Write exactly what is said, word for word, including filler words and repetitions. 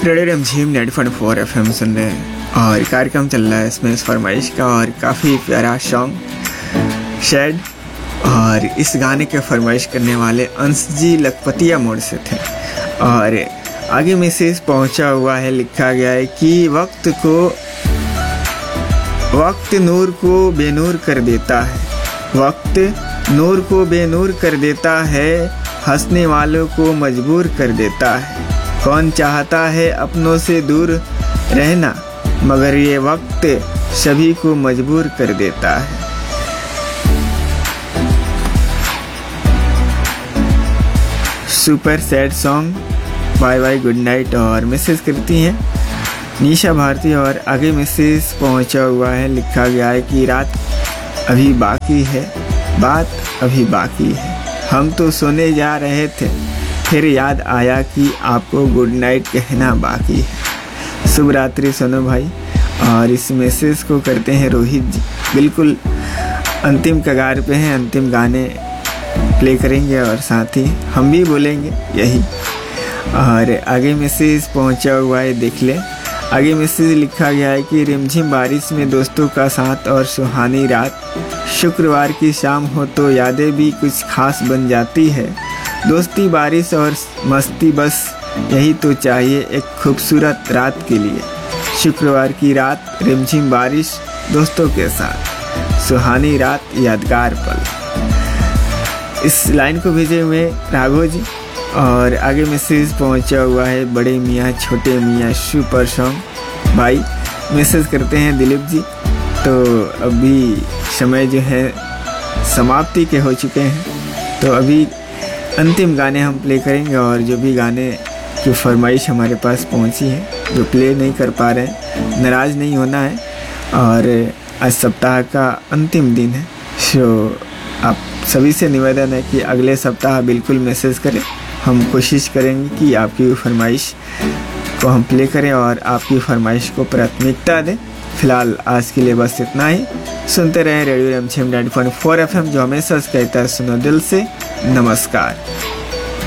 Radio रिमझिम ninety point four F M सुन रहे हैं और कार्यक्रम चल रहा है इसमें इस फरमाइश का और काफ़ी प्यारा सॉन्ग शेड। और इस गाने के फरमाइश करने वाले अंश जी लखपतिया मोड़ से थे और आगे मैसेज पहुंचा हुआ है, लिखा गया है कि वक्त को वक्त नूर को बेनूर कर देता है, वक्त नूर को बेनूर कर देता है, हंसने वालों को मजबूर कर देता है। कौन चाहता है अपनों से दूर रहना, मगर ये वक्त सभी को मजबूर कर देता है। Super sad song, bye bye good night. और मैसेज करती हैं निशा भारती और आगे मैसेज पहुंचा हुआ है, लिखा गया है कि रात अभी बाकी है, बात अभी बाकी है, हम तो सोने जा रहे थे, फिर याद आया कि आपको गुड नाइट कहना बाकी है। शुभ रात्रि सोनू भाई। और इस मैसेज को करते हैं रोहित जी, बिल्कुल अंतिम कगार पे हैं, अंतिम गाने प्ले करेंगे और साथ ही हम भी बोलेंगे यही। और आगे मैसेज पहुंचा हुआ है, देख लें। आगे मैसेज लिखा गया है कि रिमझिम बारिश में दोस्तों का साथ और सुहानी रात, शुक्रवार की शाम हो तो यादें भी कुछ खास बन जाती है, दोस्ती बारिश और मस्ती बस यही तो चाहिए एक खूबसूरत रात के लिए। शुक्रवार की रात, रिमझिम बारिश, दोस्तों के साथ, सुहानी रात, यादगार पल। इस लाइन को भेजे हुए राघव जी। और आगे मैसेज पहुंचा हुआ है बड़े मियाँ छोटे मियाँ सुपर सॉन्ग भाई। मैसेज करते हैं दिलीप जी। तो अभी समय जो है समाप्ति के हो चुके हैं, तो अभी अंतिम गाने हम प्ले करेंगे। और जो भी गाने की फरमाइश हमारे पास पहुंची है, जो प्ले नहीं कर पा रहे हैं, नाराज़ नहीं होना है। और आज सप्ताह का अंतिम दिन है, सो आप सभी से निवेदन है कि अगले सप्ताह बिल्कुल मैसेज करें। हम कोशिश करेंगे कि आपकी फरमाइश को हम प्ले करें और आपकी फरमाइश को प्राथमिकता दें। फिलहाल आज के लिए बस इतना ही। सुनते रहें रेडियो रिमझिम ninety point four F M, जो हमेशा कहता है सुनो दिल से। नमस्कार।